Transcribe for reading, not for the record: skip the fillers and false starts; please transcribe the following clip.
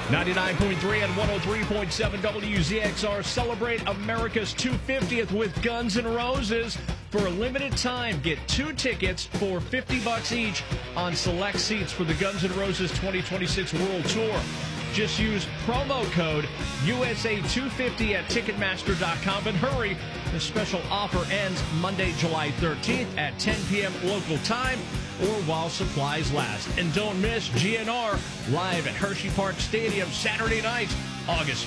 99.3 and 103.7 WZXR celebrate America's 250th with Guns N' Roses. For a limited time, get 2 tickets for $50 each on select seats for the Guns N' Roses 2026 World Tour. Just use promo code USA250 at Ticketmaster.com and hurry. The special offer ends Monday, July 13th at 10 p.m. local time or while supplies last. And don't miss GNR live at Hershey Park Stadium Saturday night, August